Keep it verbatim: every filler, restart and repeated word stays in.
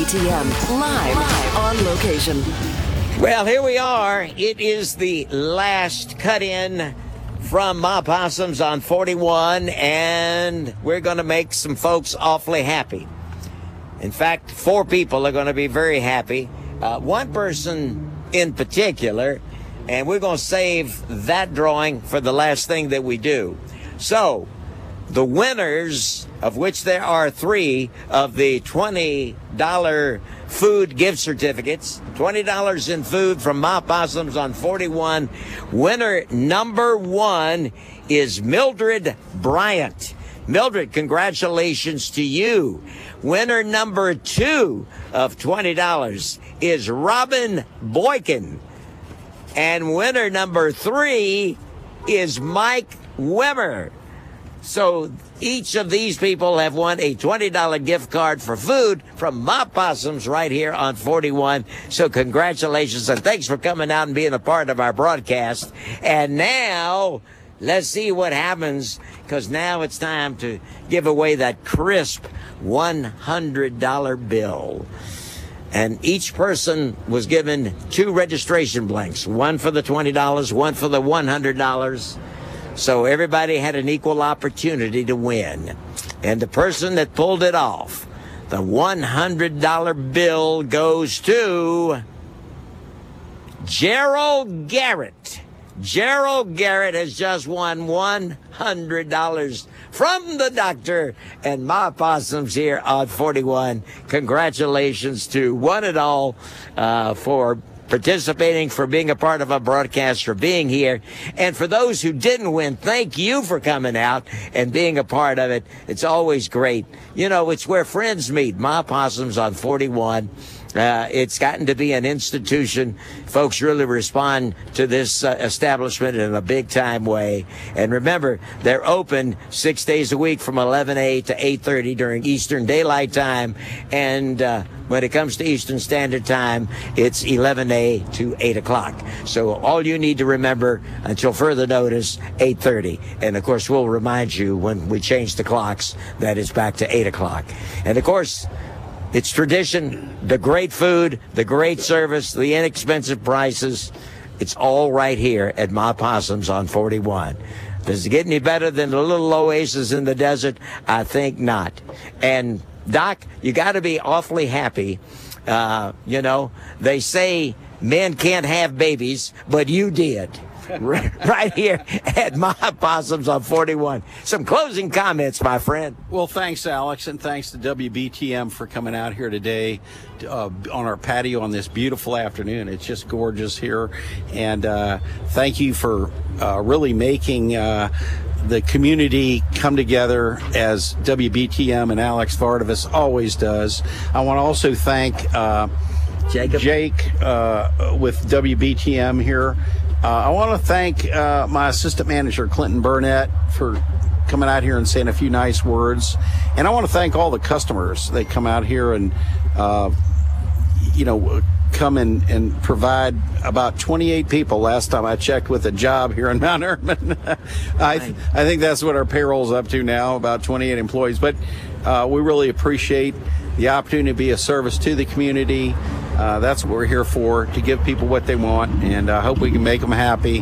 B T M, live, live on location. Well, here we are. It is the last cut-in from Ma Possums on forty-one, and we're going to make some folks awfully happy. In fact, four people are going to be very happy. Uh, one person in particular, and we're going to save that drawing for the last thing that we do. So, the winners, of which there are three, of the twenty dollars food gift certificates, twenty dollars in food from Ma Possums on forty-one. Winner number one is Mildred Bryant. Mildred, congratulations to you. Winner number two of twenty dollars is Robin Boykin. And winner number three is Mike Wimmer. So each of these people have won a twenty dollars gift card for food from Ma Possums right here on forty-one. So congratulations and thanks for coming out and being a part of our broadcast. And now let's see what happens, because now it's time to give away that crisp one hundred dollars bill. And each person was given two registration blanks, one for the twenty dollars, one for the one hundred dollars. So everybody had an equal opportunity to win. And the person that pulled it off, the one hundred dollars bill, goes to Gerald Garrett. Gerald Garrett has just won one hundred dollars from the doctor and Ma Possums here on forty-one. Congratulations to one and all uh, for participating, for being a part of our broadcast, for being here. And for those who didn't win, thank you for coming out and being a part of it. It's always great. You know, it's where friends meet. Ma Possums on forty-one. Uh, it's gotten to be an institution. Folks really respond to this uh, establishment in a big-time way. And remember, they're open six days a week from eleven a to eight thirty during Eastern Daylight Time. And uh, when it comes to Eastern Standard Time, it's eleven a to eight o'clock. So all you need to remember until further notice, eight thirty. And, of course, we'll remind you when we change the clocks that it's back to eight o'clock. And, of course, it's tradition, the great food, the great service, the inexpensive prices. It's all right here at Ma Possums on forty-one. Does it get any better than the little oasis in the desert? I think not. And, Doc, you got to be awfully happy. Uh, you know, they say men can't have babies, but you did. Right here at Ma Possums on forty-one. Some closing comments, my friend. Well, thanks, Alex, and thanks to W B T M for coming out here today uh, on our patio on this beautiful afternoon. It's just gorgeous here. And uh, thank you for uh, really making uh, the community come together as W B T M and Alex Vardavas always does. I want to also thank uh, Jacob. Jake uh, with W B T M here. Uh, I want to thank uh, my assistant manager, Clinton Burnett, for coming out here and saying a few nice words. And I want to thank all the customers that come out here and, uh, you know, come and, and provide about twenty-eight people last time I checked with a job here in Mount Herman. I, th- I think that's what our payroll's up to now, about twenty-eight employees. But uh, we really appreciate the opportunity to be a service to the community. Uh, that's what we're here for, to give people what they want, and I hope we can make them happy.